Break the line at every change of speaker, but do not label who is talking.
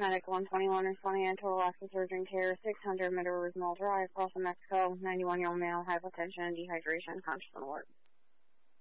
Medic 121 responding to total access urgent care, 600 Middle Roosevelt Drive, Crossing, Mexico, 91-year-old male, hypotension, dehydration, conscious on alert.